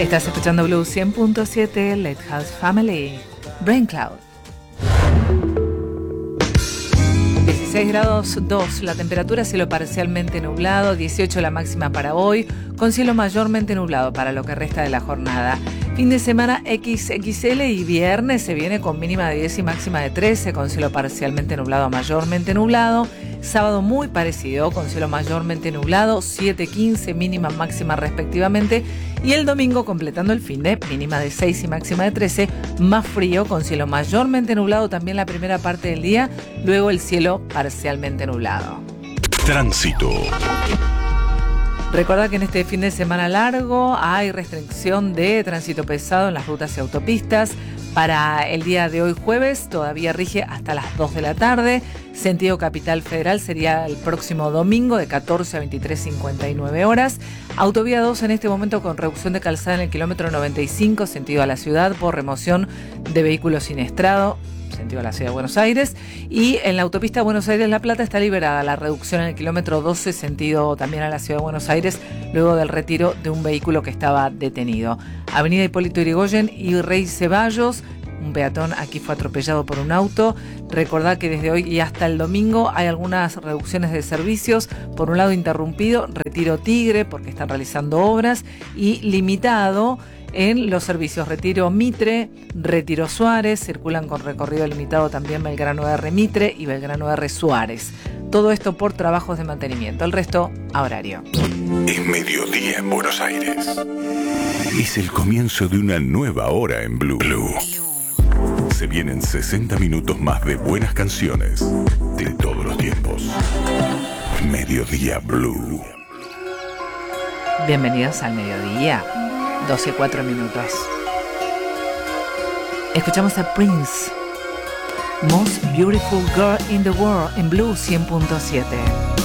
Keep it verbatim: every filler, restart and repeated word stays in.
Estás escuchando Blue cien punto siete, Lighthouse Family, Brain Cloud. dieciséis grados dos, la temperatura, cielo parcialmente nublado, dieciocho la máxima para hoy, con cielo mayormente nublado para lo que resta de la jornada. Fin de semana equis equis ele y viernes se viene con mínima de diez y máxima de trece, con cielo parcialmente nublado a mayormente nublado. Sábado muy parecido, con cielo mayormente nublado, siete, quince, mínima, máxima respectivamente. Y el domingo, completando el fin de, mínima de seis y máxima de trece, más frío, con cielo mayormente nublado también la primera parte del día, luego el cielo parcialmente nublado. Tránsito. Recuerda que en este fin de semana largo hay restricción de tránsito pesado en las rutas y autopistas. Para el día de hoy jueves todavía rige hasta las dos de la tarde. Sentido Capital Federal sería el próximo domingo de catorce a veintitrés cincuenta y nueve horas. Autovía dos en este momento con reducción de calzada en el kilómetro noventa y cinco, sentido a la ciudad, por remoción de vehículos siniestrados, sentido a la ciudad de Buenos Aires. Y en la autopista Buenos Aires-La Plata está liberada la reducción en el kilómetro doce, sentido también a la ciudad de Buenos Aires, luego del retiro de un vehículo que estaba detenido. Avenida Hipólito Yrigoyen y Rey Ceballos, un peatón aquí fue atropellado por un auto. Recordad que desde hoy y hasta el domingo hay algunas reducciones de servicios. Por un lado interrumpido, Retiro Tigre, porque están realizando obras, y limitado en los servicios Retiro Mitre, Retiro Suárez, circulan con recorrido limitado también Belgrano R Mitre y Belgrano R Suárez. Todo esto por trabajos de mantenimiento, el resto a horario. Es mediodía en Buenos Aires. Es el comienzo de una nueva hora en Blue. Blue. Se vienen sesenta minutos más de buenas canciones de todos los tiempos. Mediodía Blue. Bienvenidos al mediodía. doce y cuatro minutos. Escuchamos a Prince, Most Beautiful Girl in the World, en Blue cien punto siete.